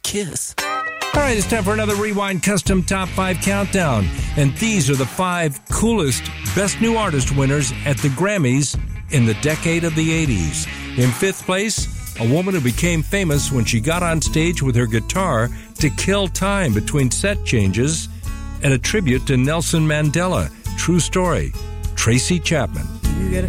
kiss. All right, it's time for another Rewind Custom Top 5 Countdown. And these are the 5 coolest Best New Artist winners at the Grammys in the decade of the 80s. In 5th place, a woman who became famous when she got on stage with her guitar to kill time between set changes, and a tribute to Nelson Mandela. True story. Tracy Chapman. You get a